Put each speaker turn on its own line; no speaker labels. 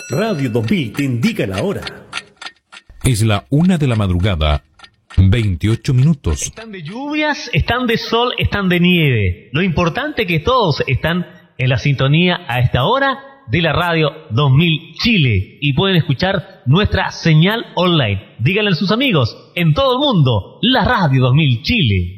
Radio 2000 te indica la hora.
Es la 1 de la madrugada, 28 minutos.
Están de lluvias, están de sol, están de nieve. Lo importante es que todos están en la sintonía a esta hora de la Radio 2000 Chile y pueden escuchar nuestra señal online. Díganle a sus amigos en todo el mundo, la Radio 2000 Chile.